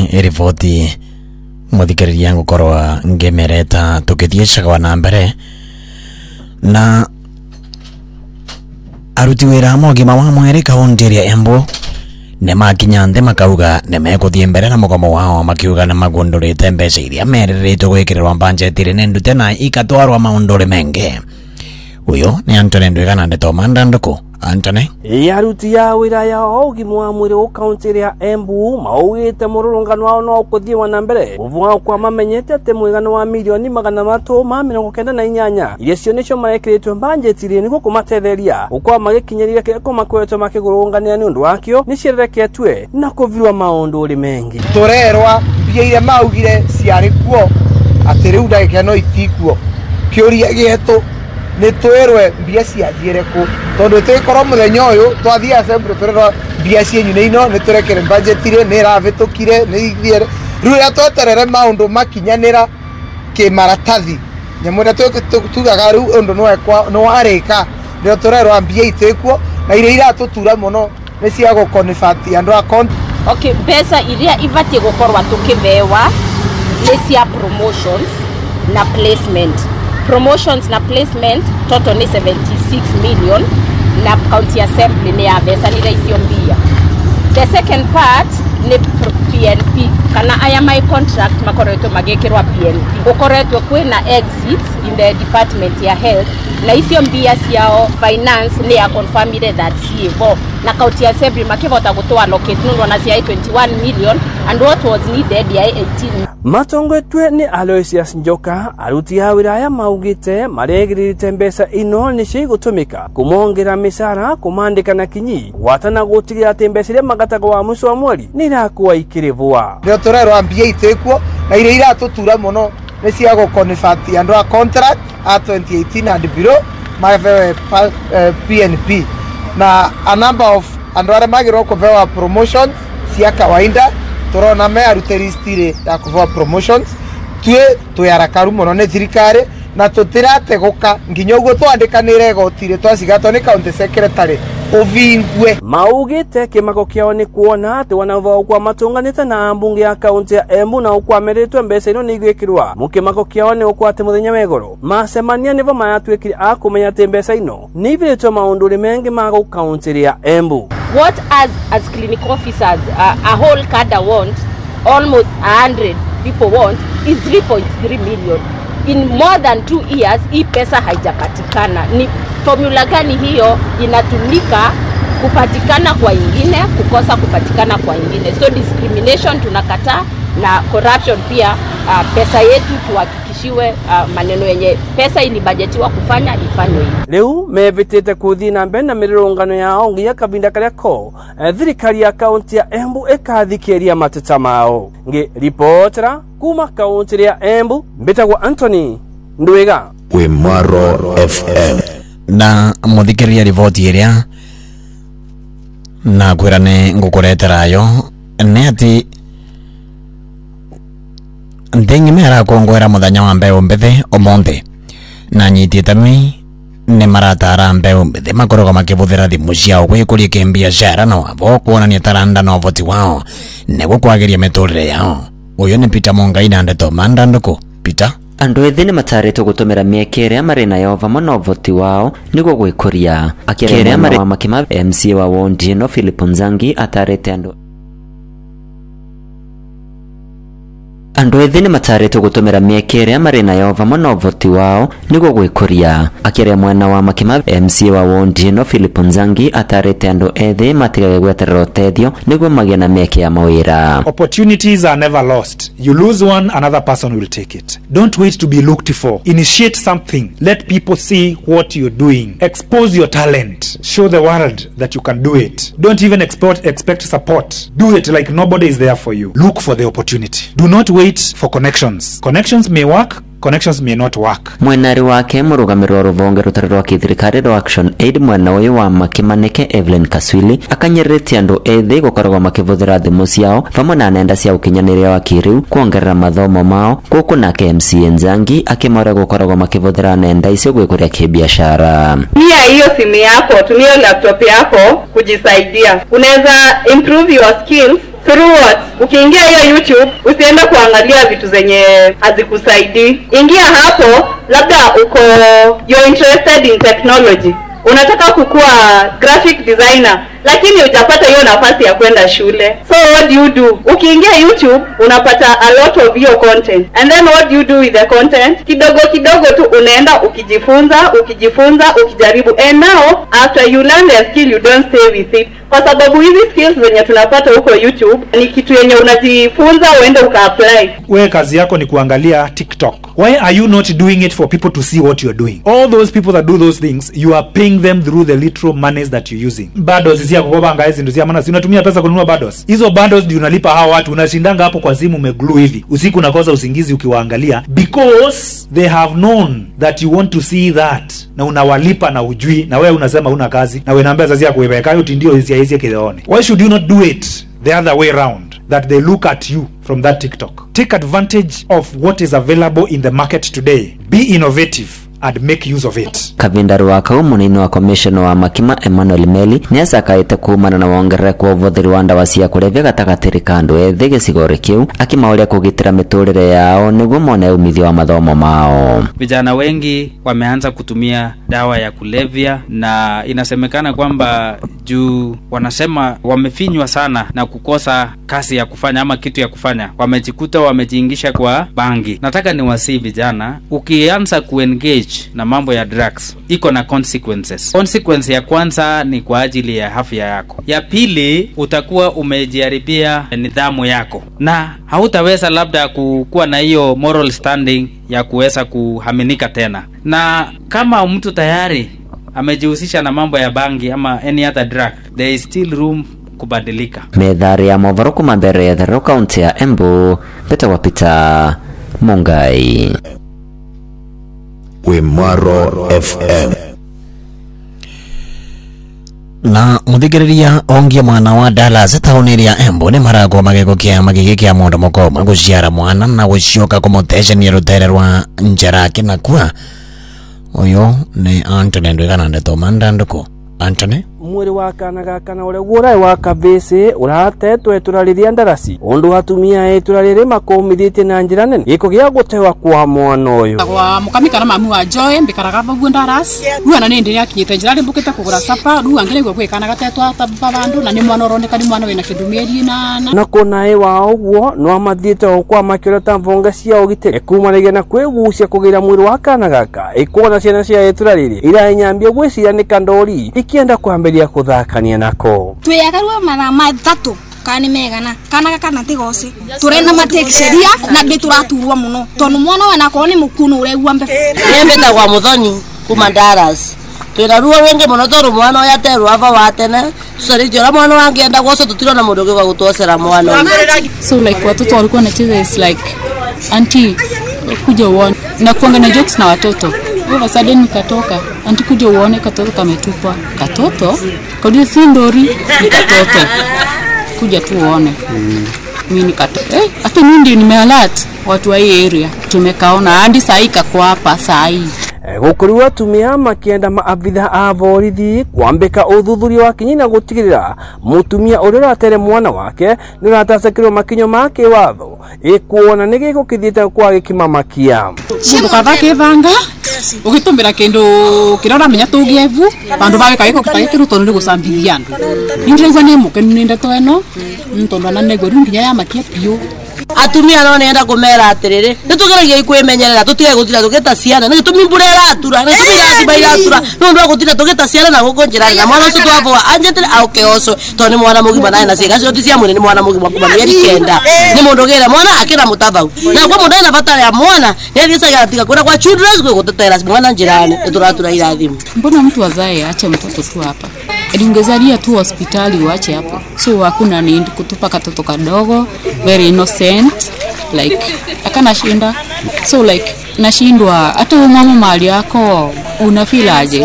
riboti muthikiriria ngukorwa ngemereta tukithieshaga na mbere na aruti wira mogima wa mweri kaunti ya Embu ne makinya nde makauga ne mekuthie mbere na mugomo wao makiuga na magundurite mbeca iria mererete gwikirwa budget ri nendute na ikatwarwa maundure menge. Uyo ni Antony Ndwigana ndetoma ndanduku. Antony yaruti ya wira ya ogima wa mwiri o kaunti ya Embu maugite mururungano wao no kuthie na mbere uvuga kwa mamenyete ate mwigano wa milioni 398 iria cio nicio marekiritwe budget ri niguo kumatetheria ukwa magikinyirire keko makwetwo makigurungania ni undu wakio ni cirereketwe na kuvirwa maundu uri mengi turerwa mbia iria maugire ciari kuo ati riu ndagika no itikuo kiuria gietu ni twerwe mbia ciathiire ku tondu twikoro muthenya uyu twathia assembly turerwa mbia cienyu ni ino ni turekere budget ire ni ravitukire ni ithiere riu ya tweterere maundu makinyanira ki maratathi nyamuria tugaga riu undu no arika ndio turerwa mbia itekuo na ire iratutura muno ni cia guconvert andu account. Okay, pesa iria ivatie gukorwa tukivewa ni cia promotions na placement. Promotions na placement total ni 76 million na county assembly ni avesa ni raisio mbia. The second part ni PNP kana aya my contract makoretwo magekirwa PNP ukoretwo kwina exits in the department ya health na icio mbia ciao finance ni ya confirmed that CFO na county assembly makivota gutwa allocate nundu na cia 21 million and what was needed ya 18. Matongwetwe ni Aloysius Njoka aruti ya wiraya maugite maregirite mbeca ino ni cigutumika kumongera misara kumandika na kinyi watana gutigira ati mbeca iria magatago wa mwisho wa mweri ni irakuwa ikirivua ndio turerwa mbia itekuo na ire iratutura muno ni cia guconvert andu a contract a 2018 and below my PNP na a number of andu aria magirwo kuvewa promotions cia kawaida turona me aruteristire ya kuvewa promotions tuyarakaru muno ni thirikari na tutirateguka nginya uguo twandikanire gotire twasigatwo ni county secretary uvingwe maugite kimako kiao ni kuona ati wanavao kwa matunganite na mbunge ya kaunti ya Embu na ukwameretwe mbeca ino ni igwikirwa mukimako kiao ni ukwate muthenya wegoro macemania nivo mayatwikire akumenya ati mbeca ino ni iviritwe maundu ri mengi mago kaunti ya Embu. What as clinic officers a whole cadre want, almost 100 people want, is 3.3 million. In more than 2 years hii pesa haijapatikana. Ni formula gani hiyo inatumika kupatikana kwa ingine, kukosa kupatikana kwa ingine? So discrimination tunakataa na corruption pia. Pesa yetu tuhakikishiwe maneno yenye pesa ilibajetiwa kufanya ifanywe. Leo mevitete kuthi na mbere na mirurungano yao ngiya kabinda karia ko thirikari ya kaunti ya Embu ekathikĩria mateta mao. Ngi reportera kuma kaunti ya Embu mbitagwa Antony Ndwiga Wimaro FM na muthikiriria riboti iria na kwirane ngukuretera yo ne ati ndengi mera kongwera muthanya wa mbeu mbethe omonde na nyitite mi ne maratara mbeu mbethe makoroga makivuthira thimu ciao gwikuria kimbiacara no abo kuonania taranda no voti wao nego kwageria miturire yao. Uyo ni Peter Mongai na ndeto mandanduku. Peter andu ethi ni matarĩtwo gutumira mieke iria mari nayo vamwe na voti wao niguo gwikuria akiria mari wa makima MC wa Wondi no Philip Nzangi atarĩte andu ethi ni matarĩtwo gutumira mieke iria mari nayo vamwe na voti wao niguo gwikuria akiria mwena wa makima MC wa Wondi no Philip Nzangi atarĩte andu ethi matigage gweterera ũteithio niguo magĩe na mieke ya mawĩra. Opportunities are never lost. You lose one, another person will take it. Don't wait to be looked for. Initiate something. Let people see what you're doing. Expose your talent. Show the world that you can do it. Don't even expect support. Do it like nobody is there for you. Look for the opportunity. Do not wait for connections. Connections may work, connections may not work. Mwenari wake murugamiro ruvonge rutari rwa kithirikari rwa Action Aid mwena uyu wa makimanike Evelyn Kaswili akanyerete andu ethi gukoragwo makivuthira thimu ciao vamwe na nenda cia ukinyaniria wa kiriu kuongerera mathomo mao guku nake MC Nzangi akimora gukoragwo makivuthira nenda icio gwikuria kibiashara. Tumia hiyo simu yako, tumia laptop yako kujisaidia. Unaweza improve your skills Through what? Ukiingia hiyo YouTube, usienda kuangalia vitu zenye hazikusaidii. Ingia hapo, labda you're interested in technology. Unataka kukua graphic designer, lakini hujapata hiyo nafasi ya kwenda shule. So what do? Ukiingia YouTube, unapata a lot of your content. And then what do with the content? Kidogo tu unaenda ukijifunza, ukijaribu. And now, after you learn the skill, you don't stay with it. Kwa sababu hizi skills zenye tunapata huko YouTube, ni kitu yenye unajifunza uende uka-apply. Wewe kazi yako ni kuangalia TikTok. Why are you not doing it for people to see what you're doing? All those people that do those things, you are paying them through the literal monies that you're using. Bundles zia kukopa ngaizi ndio maana si unatumia pesa kununua bundles. Hizo bundles ndio unalipa hawa watu, unashindanga hapo kwa simu umeglue hivi. Usiku unakosa usingizi ukiwaangalia because they have known that you want to see that. Na unawalipa na ujui na wewe unasema una kazi na wewe naambia sasa ya kuweka hiyo ndio hizi kideone. Why should you not do it the other way around, that they look at you from that TikTok? Take advantage of what is available in the market today. Be innovative and make use of it. Kavindaru wakau munini wa commissioner wa Makima Emmanuel Meli niasakaite kumana na wongerere kwa uvuthiri wa ndawa cia kulevya gatagatiri kandu ethi gicigore kiu akimauria kugitira miturire yao niguo mone umithio wa mathomo mao. Vijana wengi wameanza kutumia dawa ya kulevya na inasemekana kwamba juu wanasema wamefinywa sana na kukosa kazi ya kufanya ama kitu ya kufanya, wamejikuta wamejiingisha kwa bangi. Nataka niwasihi vijana, ukianza kuengage na mambo ya drugs iko na consequences. Consequence ya kwanza ni kwa ajili ya afya yako. Ya pili, utakuwa umejiharibia nidhamu yako na hautaweza labda kuwa na hiyo moral standing ya kuweza kuhaminika tena. Na kama mtu tayari amejihusisha na mambo ya bangi ama any other drug, there is still room kubadilika. Medhari ya Movaruku Mambere ya Thero County ya Embu, Peter Wapita, Mungai. Wimaro FM. Na muthikiriria ongia mwana wa Dallas tauni ya Embu ni maragwo magego kia magigi kia mundu mukoma guciara mwana na gucioka kumutecania rutere rwa njarake na kwa uyo ni Anthony Ndwigana ndetomanda nduko Anthony mwiri wa kana gaka na ure gurai wa kabese uratetwe turariria ndarasi undu hatumia eturarire makomithite na njira nene giko gia gutewa kwa mwana uyu kwa mukamikara mamu wa Joy mbikaraga bagu ndaras ruana ni ndiria kinyite njira ri mbukite kugura sapa ru angire gwe kana gatetwa tabba bandu na ni mwana uroneka ni mwana wina kindumieri na kona e wa uguo no mathiite okwa makiro tamvonga cia ugitire kumarige na kwigucia kugira mwiri wa kana gaka ikona ciana cia eturarire ira nyambia gwiciria ni kandori ikienda kwambe ya kuthakania nako tuyagarwa mana mathatu kani megana kana kana tigose turena mateksheria na bituraturwa muno tonu mwana wana ko ni mukunu uregwa mbe nembeta kwa muthoni kuma Dallas twiraruo wenge muno toru mwana yaterwa ava watene sori jora mwana wangeenda goso tutiro na mundu gwa gutwosera mwana so like watoto walikuwa wanacheza is like auntie kuja uone na kuanga na jokes na watoto. Kwa sababu nikatoka anti kuja uone katoto kametupa katoto kodi si ndori nikatoto kuja tu uone mimi nikatoka hata mimi ndio nimealert watu wa hii area tumekaona hadi saa hii kwa hapa saa hii gukurwa tumia makienda maabitha a borithi kwambika uthuthuria wa kinyina gutigirira mutumia uri ratere mwana wake ni ratasekirwo makinyo make watho ikuona ni giko kithite kwa gikimamakia mundu kathake banga ugitumira kindu kirora menya tugievu bandu bagika giko kitagikiru tondu ni gusambithia andu nindirigwa ni mukenu ni ndeto eno ntondu na nego runginya ya makia pio atumia no nenda kumera atiriri nitugeragia ikwemenyerera tutige gutira tugeta ciana ni tumimburera atura ni tumira tibaira atura no ndo gutira tugeta ciana na gukonjera na mwana ucio twavwa anjetire auke oso to ni mwana mugima naye na ciega cio cia mwene ni mwana mugima kuma mieri kenda ni mundu gera mwana akira mutabau na kwa mundu ena batara ya mwana ni thisaga tiga kura kwa children's kwa gutetera mwana njirani ituratura irathimu mbona mtu azae ache mtoto tu hapa Elingezalia tu hospitali uache hapo. So hakuna need kutupa katoto kadogo, very innocent, like akana shinda. So like nashindwa hata mama mali yako unafeel aje?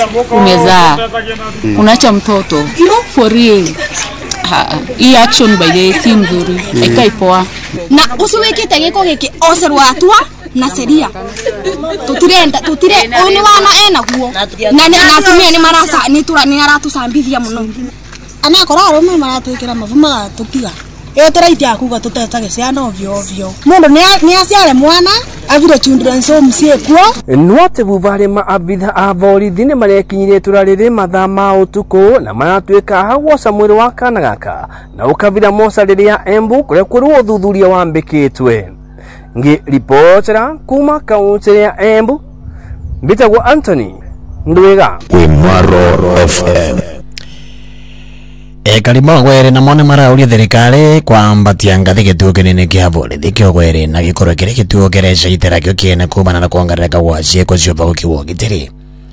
Umezaa. Unaacha mtoto. For real. Hii action by the si nzuri. Ikaipoa. Na usiwekete giko giki oserwa atwa na seria tutire oni wana ena guo na tumia ni marasa ni aratu sambithia muno ana koraro me maratwikira mavuma tutiga tũraiti akuga tũteta ciana ovyo ovyo mũndũ nĩ aciare mwana avire children's home ciekuo nwate buvare maabitha a borithi nĩ marekinyire turarĩrĩ mathaa ma ũtukũ na maratuĩka hagwoca mwĩrĩ wa kana gaka na ũkavira moca rĩrĩa Embu kũrĩa kũrĩ ũthuthuria wambĩkĩtwe ngĩripotera kuma kaunti ya Embu mbitagwo Anthony Ndwega Wimwaro FM. Karimo gwere na mone marauria thirikari kwambatia ngathi gituo kinene kia borithi kio gwere na gikoro kiri gituo kireca itera kio kiene kumana na kuongerereka gwa cieko ciothe gukiwa gitiri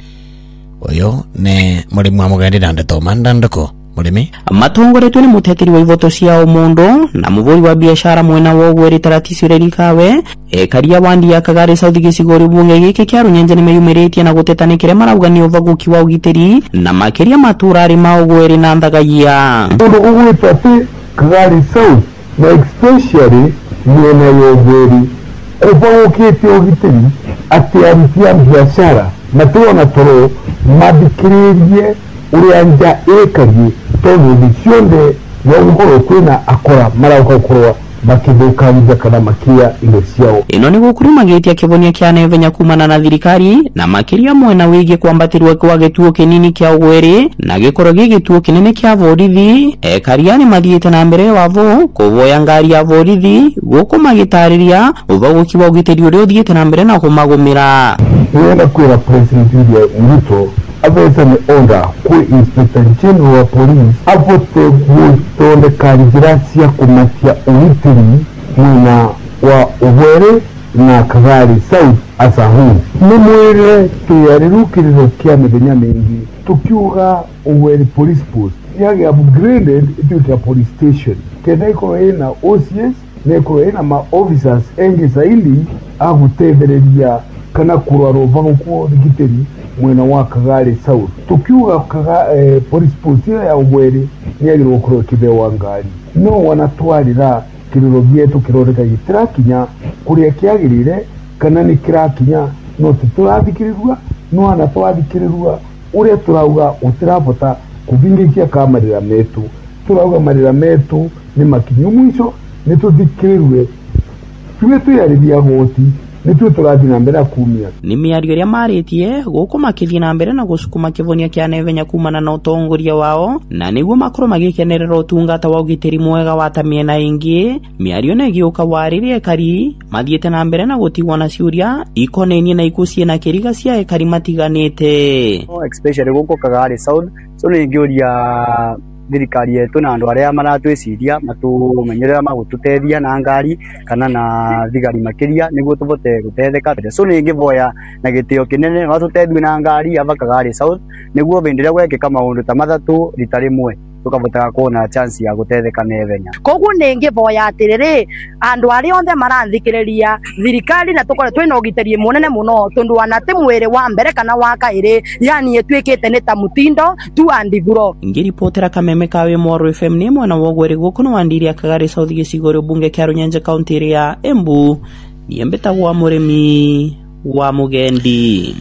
uyu ni murimu wa mugendi na ndeto mandandoko murimi matongoretwe ni muteteri wa ivoto cia umundu na muvuri wa biashara mwena wa gwere taratisi rerikawe karia wandi ya Kagari South gicigori bunge giki kia Runyenje nimeyumiritie na gutetanikire marauga ni uvaguki wa ugitiri na makiria maturari ma ugweri na ndagagia undu ugwita ati Kagari South na especially mwena ya ugweri uvagukitie ugitiri ati aruti a biashara matuona toro mathikiririe uria nja ikarie tondu thiciothe ya uhoro kwina akora marauka kurwa makithukanja kana makia indo ciao ino ni gukurimagitia kivonia kia Naivenya kumana na thirikari na makiria mwena wigie kwambatirwa kwa gituo kinini kia ugweri na gikoro gituo kinene kia borithi karia ni mathiite na mbere wavo kuvoya ngari ya borithi guku magitariria uvaguki wa ugitiri uria uthiite na mbere na kumagumira wenda kwira President William Ruto avesa ni onda kwe Inspector General wa Police avote gutondeka njira cia kumatia ugitiri mwena wa ugweri na Kagari South asahu ni mwire tuyarirukiriro kia mithenya mingi tukiuga ugweri police post yage upgraded into police station kenda iko ina OCS na iko ina ma officers engi zaidi agutethereria kana kurwaro vanguko digiteri mwena wa Kagari South tukiuga police post ya ugweri yagirwo kuro kibewa ngari no wanatwarira kiriro byetu kiroreka gitirakinya kuria kiagirire kana ni kirakinya no tuturathikirwa no anatwathikirwa uria turauga utirabota kubingikia kamarira metu turauga marira metu ni makinyu mwisho ni tuthikirwe tuwe tuyaribia goti nitu turathi na mbere kumia ni miario iria maritie guku makithii na mbere na gucukuma kivonia kia Naivenya kumana na utongoria wao na niguo makoro magikenerera utungata wa ugitiri mwega wa tamiena ingi miario na giuka waririe kari mathiete na mbere na gutigwa na ciuria ikonenie na ikucie na kiriga cia ekari matiganite especially guku Kagari South so ni ngiuria thirikari yetu na andu aria maratwiciria matumenyerera magututethia na ngari kana na thigari makiria niguo tuvote gutetheka so ni ngivoya na gitio kinene matutethwe na ngari ava Kagari South niguo vindiria gwekika maundu ta mathatu rita rimwe tukavota kuona chance ya gutetheka Naivenya koguo ni ngivoya atiriri andu aria onthe maranthikiriria thirikari na tukore twina ugitiri munene muno tondu anate mwiri wa mbere kana wa kairi yani etwikite ni ta mutindo tu andiguro ngiripotera Kameme ka Wimwaro FM ni mwana wa ugweri guku no wandiria Kagari South gicigoro bunge kia Runyenje county ya Embu ni mbetagwa murimi wa mugendi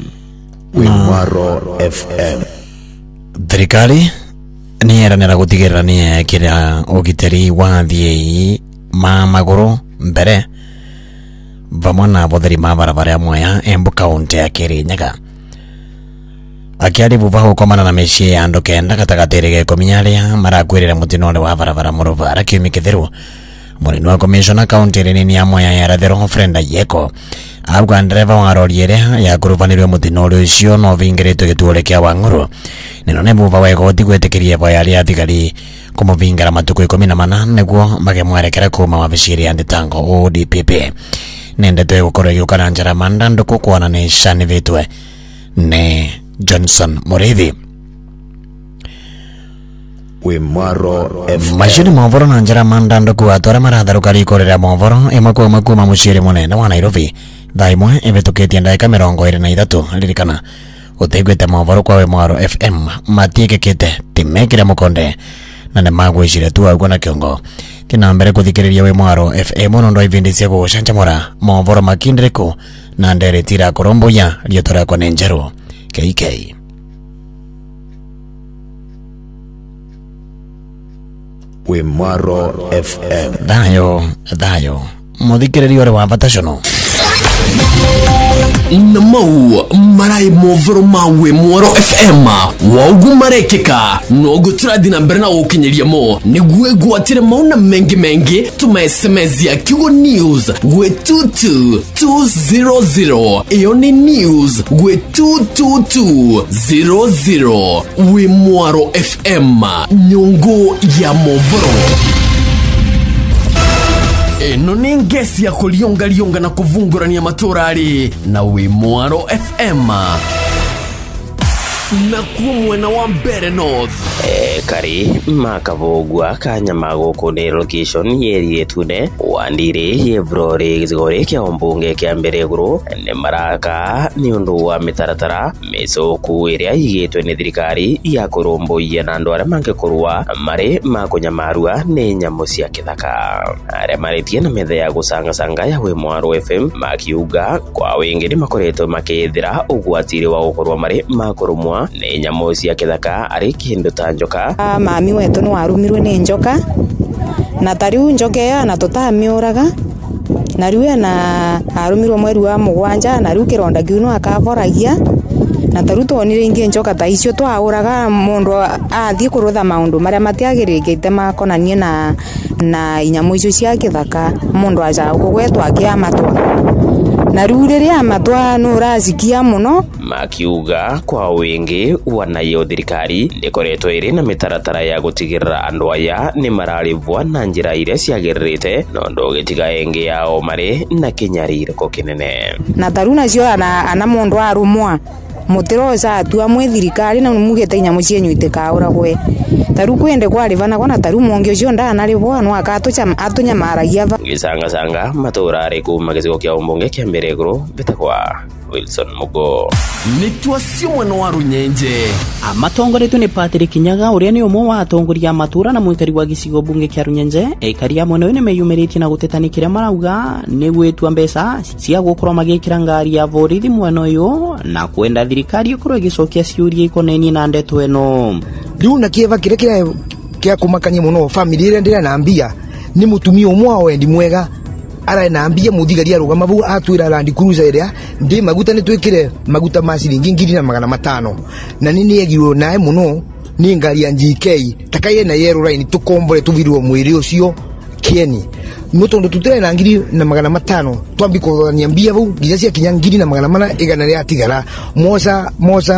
Wimwaro FM. thirikari ni eranera gutigirira ni ekira ugitiri wa thiei ma maguru mbere vamwe na botheri ma barabara amwe ya Embu county ya Kirinyaga akiari vuva ukomana na meshie ya andu kenda gatagatirige kominyaria marakwirira mutinore wa barabara muruvara kiumi kithiru munini wa commissioner county rinini amwe ya yarathero Frenda Yeko abwa ndereva wa rori iria yakuruvanirwe mutinore ucio no vingiritwe gituore kia Wang'uru nino ne vuva wego tigwetikirie voya ria thigari kumuvingara matuku 14 niguo magemwerekera kuma wabiciri ya nditango ODPP nendetwe gukorwo giukana njara mandanduku kuona ni shani vitwe ne Johnson Murithi Wimwaro FM. Mashini mavoro na njara mandanduku atwara maratharuka rikorera mavoro imakwa makuma muciri munene wa Nairobi thaimwe ivetukitie ndaika 23 lirikana utegwete mavoro kwa Wimwaro FM matiekekete timekire mukonde na ne magwicire tu agwa na kiongo tina mbere kuthikiriria Wimwaro FM no ndo ivindi cia gucancamura mavoro makindiriku na nderetira koromboya riotora kwa nenjero KK Wimwaro FM. Thayo muthikiriria uri wa batacono Namau marai movero mawe Mwaro FM waugu marekeka nogu turadina mberna ukinyeria mo niguwe guatire mauna mengi tuma SMS ya Kigo News gwe 22200 iyo ni news gwe 22200 we Mwaro FM nyongo ya movero. Eno ni ngesi ya kulionga na kuvungurania matorari na we Mwaro FM na kuwa mwena wa Mbere North. Kari makavogwa kanyamago kone location yeri tune wandire yebrore gizigore kya ombunge kya Mbere guru ne maraka ni undu wa mitaratara meso kuiria yigetwe ne thirikari ya korombo yana ndwara mange korwa mare makonyamarua ne nyamo cia kithaka are maretie na methe ya gusanga ya we Mwaro FM makiuga kwa wingi ni makoreto makethira ugwatire wa gukorwa mare makoromwa ne nyamo cia kithaka ari kindu ta njoka. Mami wetu no arumirwe ni njoka na tariu njoka ya na tutamiuraga na riu na arumirwe mweri wa mugwanja na riu kironda kiuno akavoragia na tariu tonire ingi njoka ta icio twauraga mundu athie kurutha maundu maria matiagirigite makonanie na inyamu icio cia kithaka mundu aja kugwetwa akiamatwa na riu riria amatwa no razikia muno makiuga kwa wingi wanayo thirikari ndikoretwo iri na mitaratara ya gutigirira andu aya ni mararivwa na njira iria ciagirite no ndogitiga engi yao mari na kinyaririko kinene na taruna cio ana mundu arumwa mutiroza atua mwe thirikari na mugete nyamu cienyu itikauragwe taru kwende kwarivana kona taru mongi ucio ndanarivwa no atunyamaragia gisanga maturari kuma gicigo kia umbunge kia Mbere guru bitakwa Wilson Mugo nitwa sio mwana wa Runyenje amatongoretwe ni Patrick Nyaga uria ni umwe wa atongoria matura na mwikari wa gicigo bunge kia Runyenje ekaria mwene ne meyumiritie na gutetanikira marauga ni gwetua mbeca cia gukorwa magikira ngari ya vorithi mwena uyu na kwenda thirikari ikorwo igicokia ciuria ikonenie na ndeto eno riu na kieva kire kia kumakania muno family ire ndira naambia ni mutumia umwe wendi mwega ara naambia muthigaria rugama bu atwira Land Cruiser iria ndi maguta ni twikire maguta ma ciringi 2,500 na nini yegirwo nae muno ni ngari ya GK takaye na Yellow Line tukombore tuvirwo mwiri ucio kieni no tondo tutire na 2,500 twambiko niambia bu giza cia kinya 2,500 igana ria tigara moza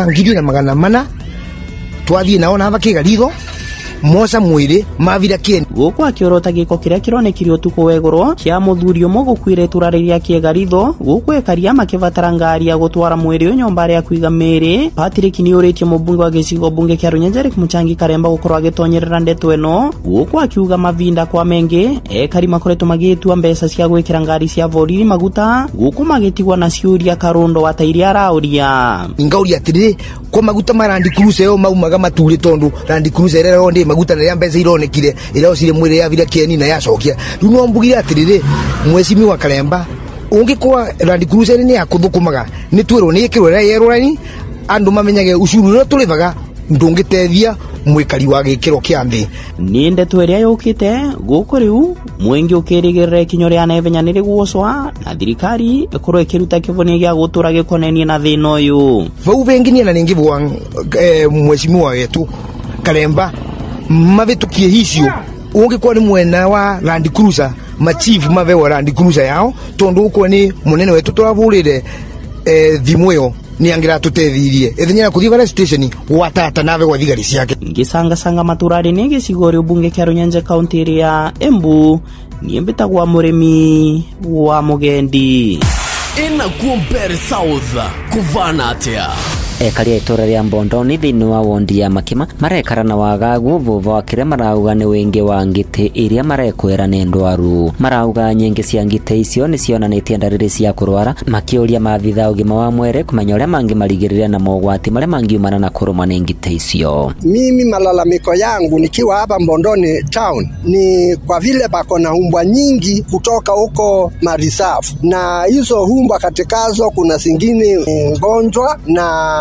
2,500 twathie naona hava kigaritho mosa mwiri mavira kieni guku akiorota giko kiria kironekirio utuku wegoro kia muthurio mugukwire turariria kiegaritho guku ekaria makivatara ngari ya gutwara mwiri nyomba ya kuiga miri Patrick ni uritie mubunge wa gicigo bunge kia Runyenje Muchangi Karemba gukorwa agitonyerera ndeto eno guku akiuga mavinda kwa mengi ekari makoreto magitua mbeca cia gwikira ngari cia voriri maguta guku magitigwa na ciuria karundo watairia rauria ingauria atiri kwa maguta ma Land Cruiser yo maumaga maturi tondu Land Cruiser rero ndi maguta na mbeca ironekire ira ocire mwire ya vira kieni na yacokia riu no mbugira atirire mwecimi wa Karemba ungikwa Land Cruiser ni yakuthukumaga ni twiro ni ikirwe ya Yellow Line andu mamenyage ucuru ro turivaga ndungitethia mwikari wa gikiro kia nthi ni ndeto iria yukite guku riu mwingi ukirigirira kinyo ria nevenya niri guocwa na thirikari ikorwo ikiruta kivonia gia gutura gikonenie na thina uyu vau venginia na ningivwa mwecimi wa wetu Karemba mavitukie hicio ungikwa ni mwena wa Land Cruiser machief mavewa Land Cruiser yao tondu uko ni munene wetu turavurire thimu yo ni angira tutethirie ethenya kuthii vara station watata nave kwa thigari ciake ngisanga maturari ni gicigori ubunge kia Runyenje county ya Embu ni mbitagwa murimi wa mugendi ina kuombere South kuvana atia ekaria itura ria Mbondoni thiini wa wondi ya Makima marekara na wagagu vuva wa kiria marauga ni wingi wa ngiti iria marekwira ni ndwaru marauga nyingi cia ngiti icio ni cionanitie ndariri cia kurwara makiuria maabitha ugima wa mwere kumenya uria mangi marigiriria na mogwati maria mangiumana na kuruma ni ngiti icio. Mimi malalamiko yangu nikiwa hapa Mbondoni town ni kwa vile bako na humbwa nyingi kutoka huko Marisafu na hizo humbwa katikazo kuna zingine ngonjwa na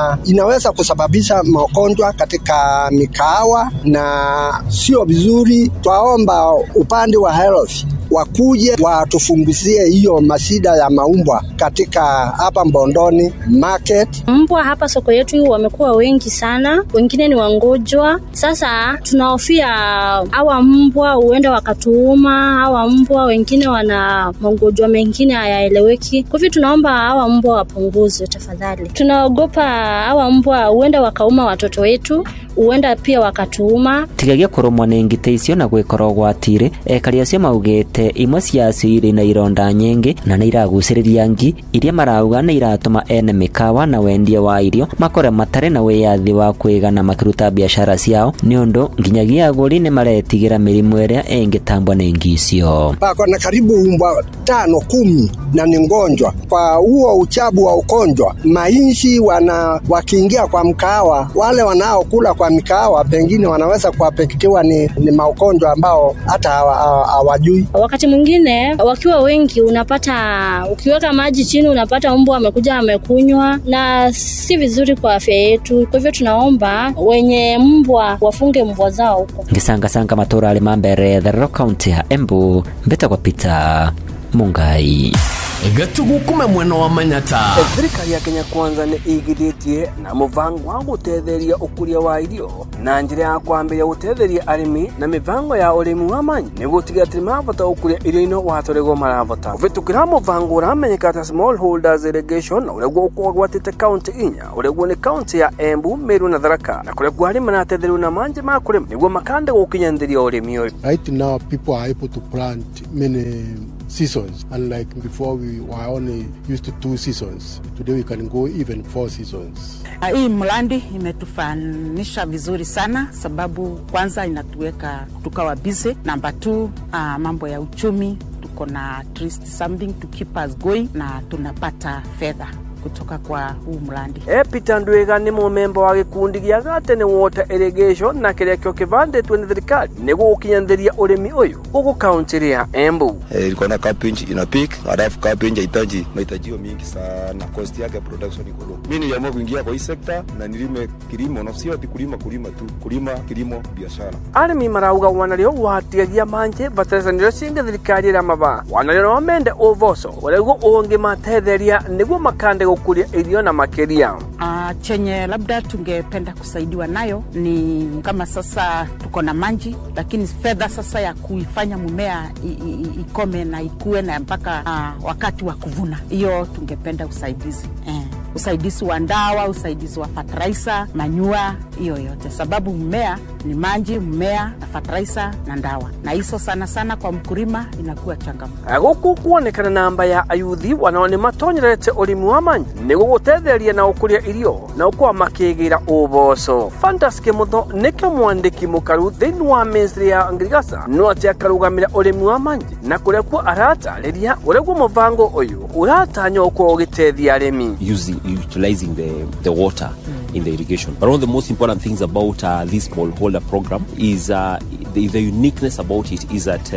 na inaweza kusababisha magonjwa katika mikahawa na sio vizuri. Twaomba upande wa health wakuje watufunguzie hiyo mashida ya maumbwa katika hapa Mbondoni market. Mbwa hapa soko yetu wamekuwa wengi sana, wengine ni wangojwa. Sasa tunahofia hawa mbwa huenda wakatuuma, hawa mbwa wengine wana magonjwa mengine hayaeleweki. Kwa hivyo tunaomba hawa mbwa wapunguzwe tafadhali. Tunaogopa hawa mbwa huenda wakauma watoto wetu, huenda pia wakatuuma. Tigagia kurumwa ni ngite icio na gwikorogwa atire ekaria cio maugite imwe ciacio iri na ironda nyingi na ni iraguciriria ngi iria marauga ni iratuma ene mikawa na wendia wa irio makore matare na wiyathi wa kwigana makiruta biashara ciao ni undu nginyagia aguri ni maretigira mirimu iria ingitambwa ni ngi icio. Bako na karibu umbwa 5-10 na ni ngonjwa. Kwa huo uchabu wa ugonjwa mainshi wakiingia kwa mkawa, wale wanaokula kwa mikahawa pengine wanaweza kuapekitiwa ni magonjwa ambao hata hawajui. Wakati mwingine wakiwa wengi unapata ukiweka maji chini unapata mbwa amekuja amekunywa, na si vizuri kwa afya yetu. Kwa hivyo tunaomba wenye mbwa wafunge mbwa zao huko. Ngisanga matora ali mambere the Rock County ya Embu mbeta kwa Peter Mungai. Gatugu kume mweno wa Manyata. Thirikari ya Kenya Kwanza ni igithitie na muvango wa gutetheria ukuria wa irio na njira ya kwambia gutetheria arimi na mivango ya urimi wa manyi ni gutigatira mabata ukuria irio-ino watorego maravota. Uvitukira muvango uramenyeka ta Smallholders Irrigation uregwo ukwagwatite county inya uregwo ni county ya Embu, Meru na Tharaka na kuregwo arimi maratetheria na manje makurima niguo makande gukinyandiria urimi uyu. Right now people are able to plant many seasons, unlike before we were only used to 2 seasons. Today we can go even 4 seasons. Hii mlandi imetufanisha vizuri sana, sababu kwanza inatuweka tukawa busy. Number 2, mambo ya uchumi, tuko na at least something to keep us going na tunapata fedha kutoka kwa huu mlandi. Peter Ndwega ni member wa gikundi gya Gatene Water Irrigation na kiria kyo kivande twene thirikari niguo ukinyandiria urimi uyu ugu county ya Embu. Ilikuwa na cabbage ina peak, alafu cabbage inahitaji mahitajio mingi sana, cost yake production iko low. Mimi niliamua kuingia kwa hii sekta na nilime kilimo, na sio ati kulima tu, kulima kilimo biashara. Arimi marauga wanalio watigagia manje batesaniro singe thirikari ya maba wanalio wamende ovoso walego onge matetheria niguo makande kulia irio na makeria. Chenye labda tungependa kusaidiwa nayo ni kama sasa tuko na manji, lakini fedha sasa ya kuifanya mmea ikome na ikue na mpaka wakati wa kuvuna. Hiyo tungependa usaidizi. Usaidizi wa ndawa, usaidizi wa fertilizer, manyua, hiyo yote. Sababu mmea ni manji, mmea na fertilizer na ndawa. Na hizo sana kwa mkulima inakuwa changamoto. Guku kuonekana namba ya ayuthi wanaone matonyerete urimi wa manji ni gugutetheria na ukuria irio na ukwa makigira uboco. Fantastic mutho nike mwandiki mukaru thini wa ministry ya Ngirigasa no atia karugamira urimi wa manji na kurekwa arata riria uregwo muvango uyu uratanyo kwa ugitethia arimi utilizing the water in the irrigation. But one of the most important things about this smallholder program is the uniqueness about it is that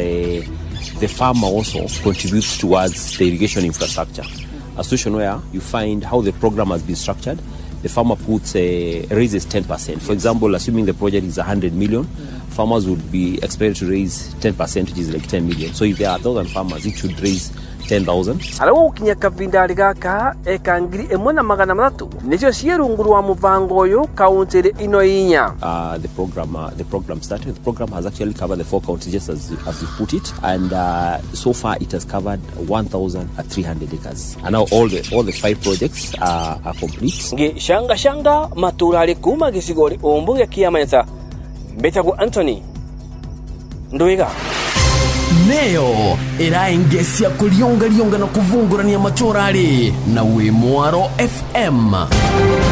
the farmer also contributes towards the irrigation infrastructure. A situation where you find how the program has been structured, the farmer raises 10%. For example, assuming the project is 100 million, farmers would be expected to raise 10%, which is like 10 million. So if there are 1,000 farmers, it should raise 10,000. Alawo ukinya kavindari gaka ekangiri emwe na magana matatu nicio cierunguru wa muvango uyu county ino inya. The program started. The program has actually covered the 4 counties just as you put it, and so far it has covered 1,300 acres. And now all the 5 projects are complete. Nge shanga maturali kuma gisigori ombu ya Kiamanyata. Betagu Anthony Ndwega. Neo iraengesia kulionga na kuvungurania machorari na Wimwaro FM.